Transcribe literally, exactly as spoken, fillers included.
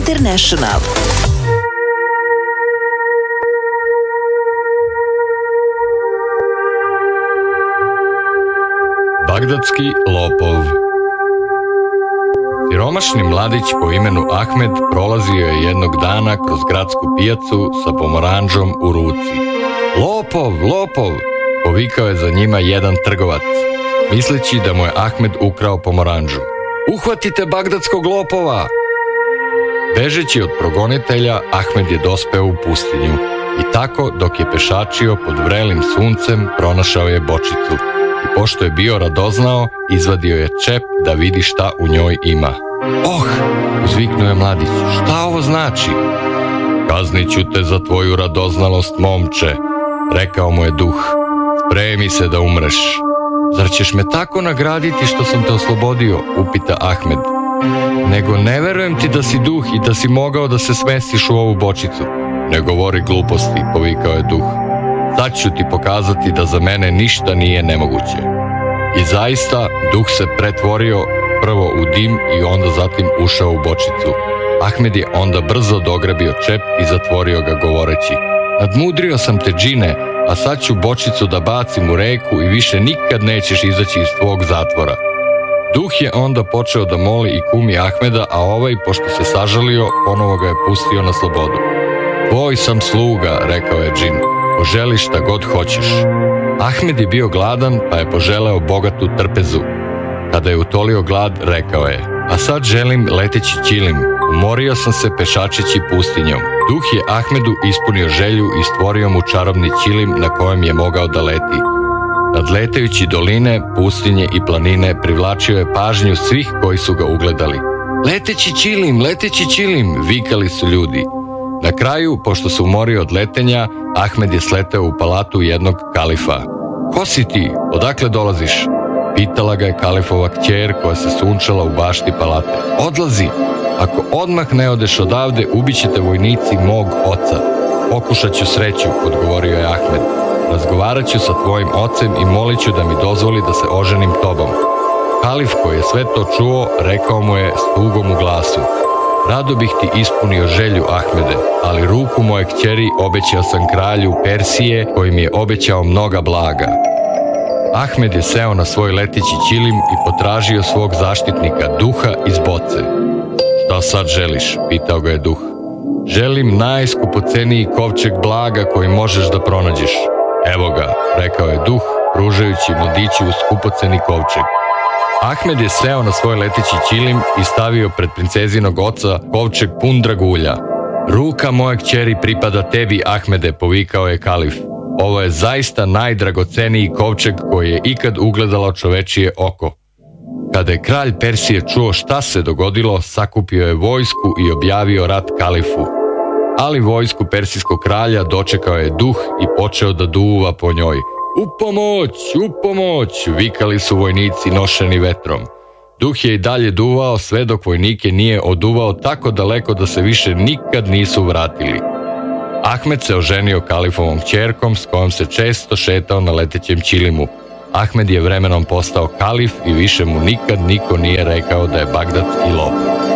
International. Bagdadski lopov. Siromašni mladić po imenu Ahmed prolazio je jednog dana kroz gradsku pijacu sa pomoranđom u ruci. Lopov, lopov, povikao je za njima jedan trgovac, misleći da mu je Ahmed ukrao pomoranđu. Uhvatite bagdadskog lopova! Bežeći od progonitelja, Ahmed je dospeo u pustinju i tako, dok je pešačio pod vrelim suncem, pronašao je bočicu i pošto je bio radoznao, izvadio je čep da vidi šta u njoj ima. Oh, uzviknuo je mladić, šta ovo znači? Kaznit ću te za tvoju radoznalost, momče, rekao mu je duh. Spremi se da umreš. Zar ćeš me tako nagraditi što sam te oslobodio, upita Ahmed. Nego ne verujem ti da si duh i da si mogao da se smestiš u ovu bočicu. Ne govori gluposti, povikao je duh. Sad ću ti pokazati da za mene ništa nije nemoguće. I zaista, duh se pretvorio prvo u dim i onda zatim ušao u bočicu. Ahmed je onda brzo dograbio čep i zatvorio ga govoreći: nadmudrio sam te, džine, a sad ću bočicu da bacim u reku i više nikad nećeš izaći iz tvog zatvora. Duh je onda počeo da moli i kumi Ahmeda, a ovaj, pošto se sažalio, ponovo ga je pustio na slobodu. Tvoj sam sluga, rekao je džin, poželi šta god hoćeš. Ahmed je bio gladan, pa je poželeo bogatu trpezu. Kada je utolio glad, rekao je: a sad želim leteći ćilim. Umorio sam se pešačeći pustinjom. Duh je Ahmedu ispunio želju i stvorio mu čarobni ćilim na kojem je mogao da leti. Nadletajući doline, pustinje i planine, privlačio je pažnju svih koji su ga ugledali. Leteći ćilim, leteći ćilim, vikali su ljudi. Na kraju, pošto se umorio od letenja, Ahmed je sleteo u palatu jednog kalifa. Ko si ti? Odakle dolaziš? Pitala ga je kalifova kćer koja se sunčala u bašti palate. Odlazi! Ako odmah ne odeš odavde, ubićete vojnici mog oca. Pokušat ću sreću, odgovorio je Ahmed. Razgovarat ću sa tvojim ocem i molit ću da mi dozvoli da se oženim tobom. Kalif koji je sve to čuo, rekao mu je s tugom u glasu: rado bih ti ispunio želju, Ahmede, ali ruku moje kćeri obećao sam kralju Persije, koji mi je obećao mnoga blaga. Ahmed je seo na svoj leteći ćilim i potražio svog zaštitnika, duha iz boce. Šta sad želiš? Pitao ga je duh. Želim najskupoceniji kovčeg blaga koji možeš da pronađeš. Evo ga, rekao je duh, pružajući mladiću skupoceni kovčeg. Ahmed je seo na svoj leteći ćilim i stavio pred princezinog oca kovčeg pun dragulja. Ruka moje kćeri pripada tebi, Ahmede, povikao je kalif. Ovo je zaista najdragoceniji kovčeg koji je ikad ugledalo čovečije oko. Kada je kralj Persije čuo šta se dogodilo, sakupio je vojsku i objavio rat kalifu. Ali vojsku persijskog kralja dočekao je duh i počeo da duva po njoj. U pomoć, u pomoć, vikali su vojnici nošeni vetrom. Duh je i dalje duvao sve dok vojnike nije oduvao tako daleko da se više nikad nisu vratili. Ahmed se oženio kalifovom kćerkom s kojom se često šetao na letećem ćilimu. Ahmed je vremenom postao kalif i više mu nikad niko nije rekao da je bagdadski lopov.